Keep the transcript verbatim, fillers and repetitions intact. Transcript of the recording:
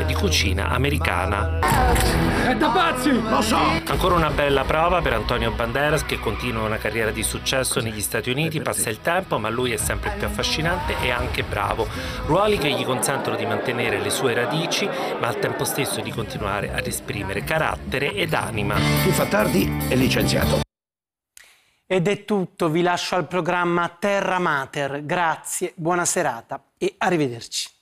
di cucina americana. È da pazzi! Lo so! Ancora una bella prova per Antonio Banderas, che continua una carriera di successo negli Stati Uniti. Passa il tempo, ma lui è sempre più affascinante e anche bravo. Ruoli che gli consentono di mantenere le sue radici, ma al tempo stesso di continuare ad esprimere carattere ed anima. Chi fa tardi è licenziato. Ed è tutto, vi lascio al programma Terra Mater. Grazie, buona serata e arrivederci.